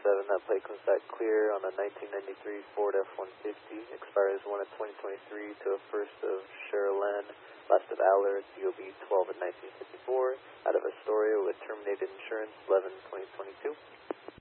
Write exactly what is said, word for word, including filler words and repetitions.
seven, that plate comes back clear on a nineteen ninety-three Ford F one fifty, expires one of twenty twenty-three to a first of Cheryl, last of Aller, D O B twelve of nineteen fifty-four, out of Astoria with terminated insurance eleven twenty twenty-two.